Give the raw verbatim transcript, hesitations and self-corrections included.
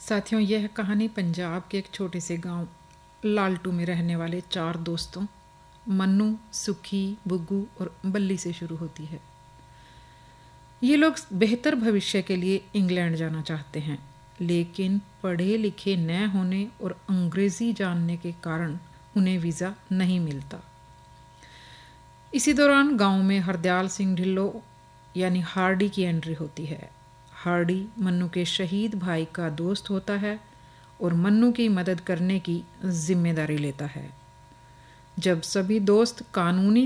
साथियों, यह कहानी पंजाब के एक छोटे से गांव लालटू में रहने वाले चार दोस्तों मन्नू, सुखी, बुग्गू और बल्ली से शुरू होती है। ये लोग बेहतर भविष्य के लिए इंग्लैंड जाना चाहते हैं, लेकिन पढ़े लिखे न होने और अंग्रेज़ी जानने के कारण उन्हें वीज़ा नहीं मिलता। इसी दौरान गांव में हरदयाल सिंह ढिल्लो यानी हार्डी की एंट्री होती है। हार्डी मन्नू के शहीद भाई का दोस्त होता है और मन्नू की मदद करने की जिम्मेदारी लेता है। जब सभी दोस्त कानूनी